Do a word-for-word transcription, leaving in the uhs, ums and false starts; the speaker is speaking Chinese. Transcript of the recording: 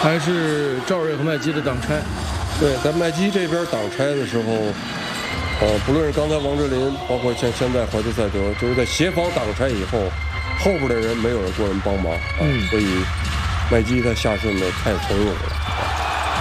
还是赵睿和麦基的挡拆。 对，在麦基这边挡拆的时候，呃，不论是刚才王哲林，包括像现在怀特塞德，就是在协防挡拆以后，后边的人没有人过人帮忙啊，嗯、所以麦基他下顺的太从容了。